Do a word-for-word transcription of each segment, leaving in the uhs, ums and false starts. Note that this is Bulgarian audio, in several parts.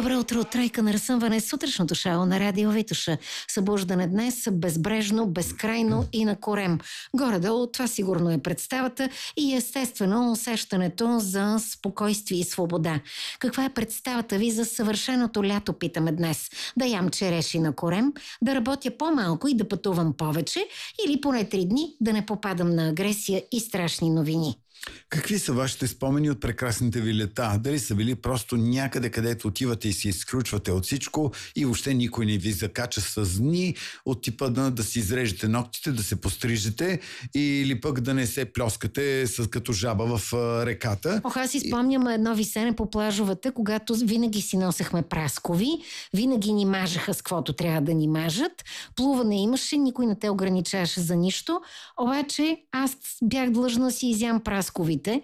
Добро утро от Тройка на разсъмване, сутрешното шоу на Радио Витоша. Събуждане днес безбрежно, безкрайно и на корем. Горе-долу това сигурно е представата и естествено усещането за спокойствие и свобода. Каква е представата ви за съвършеното лято, питаме днес? Да ям череши на корем, да работя по-малко и да пътувам повече, или поне три дни да не попадам на агресия и страшни новини? Какви са вашите спомени от прекрасните ви лета? Дали са били просто някъде, където отивате и се изключвате от всичко и въобще никой не ви закача с дни от типа да, да си изрежете ногтите, да се пострижете или пък да не се плескате с, като жаба в а, реката? Ох, аз си спомням едно висене по плажовете, когато винаги си носехме праскови, винаги ни мажеха с каквото трябва да ни мажат, плуване имаше, никой не те ограничаваше за нищо, обаче аз бях длъжна да си изям прасковите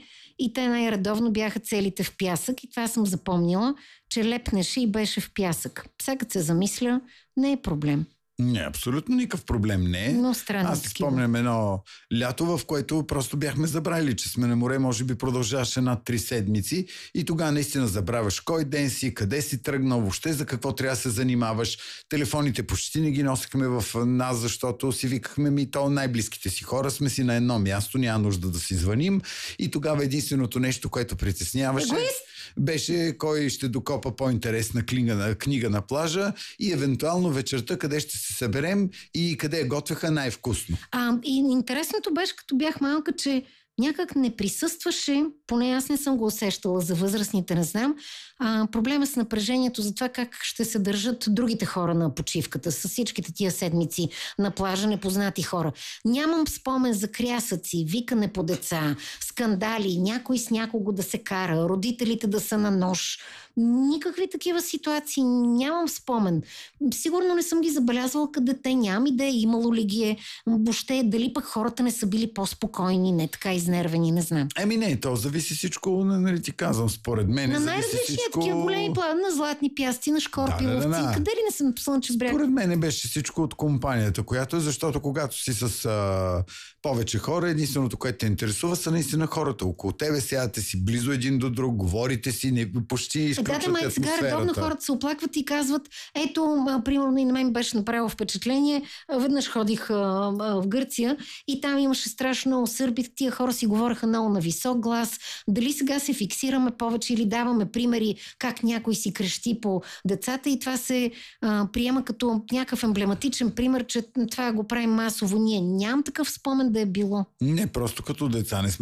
и те най-редовно бяха целите в пясък и това съм запомнила, че лепнеше и беше в пясък. Сега като се замисля, не е проблем. Не, абсолютно никакъв проблем не е. Но странно. Аз си спомням едно лято, в което просто бяхме забравили, че сме на море, може би продължаваше над три седмици и тогава наистина забравяш кой ден си, къде си тръгнал, въобще за какво трябва да се занимаваш. Телефоните почти не ги носихме в нас, защото си викахме ми то най-близките си хора, сме си на едно място, няма нужда да си звъним и тогава единственото нещо, което притесняваше, Егоист? беше кой ще докопа по-интересна книга на, книга на плажа и евентуално вечерта къде ще се съберем и къде готвеха най-вкусно. А, и интересното беше, като бях малка, че някак не присъстваше, поне аз не съм го усещала, за възрастните не знам, а, проблема с напрежението за това как ще се държат другите хора на почивката, с всичките тия седмици на плажа, непознати хора. Нямам спомен за крясъци, викане по деца, скандали, някой с някого да се кара, родителите да са на нож. Никакви такива ситуации нямам спомен. Сигурно не съм ги забелязвала къде те, нямам идея, имало ли ги е, въобще дали пък хората не са били по-спокойни, не така изнервени, не знам. Еми не, то зависи всичко, нали ти казвам, според мен. На най-различни всичко... такива големи плана, на златни пясти, на шкорпи, да, да, да, да. Къде ли не съм слънчев бряг? Според мен беше всичко от компанията, която е, защото когато си с а, повече хора, единственото, което те интересува, са наистина хората около тебе, сядате си близо един до друг, говорите си, не, почти изключвате атмосферата. Да, да, сега редовно хората се оплакват и казват, ето, а, примерно и на мен беше направило впечатление, веднъж ходих а, а, в Гърция и там имаше страшно много сърби, тия хора си говореха много на висок глас, дали сега се фиксираме повече или даваме примери как някой си крещи по децата и това се а, приема като някакъв емблематичен пример, че това го правим масово. Ние нямам такъв спомен да е било. Не, просто като деца не сме